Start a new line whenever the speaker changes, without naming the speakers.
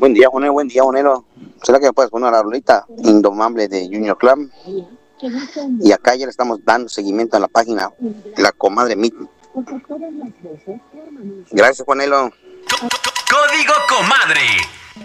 Buen día, Juanelo, buen día, Juanelo. ¿Será que me puedes poner la rolita Indomable de Junior Clan? Y acá ya le estamos dando seguimiento a la página La Comadre Meet. Gracias, Juanelo.
Código Comadre.